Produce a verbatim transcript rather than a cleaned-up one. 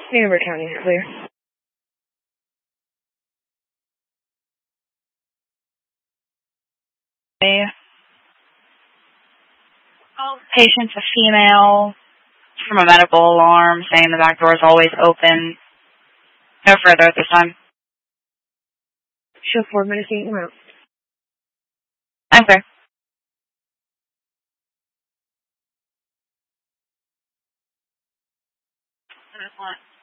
Newburgh County is clear. Oh, patient's a female from a medical alarm saying the back door is always open. No further at this time. Show four minutes eight and out. I'm clear. Excellent.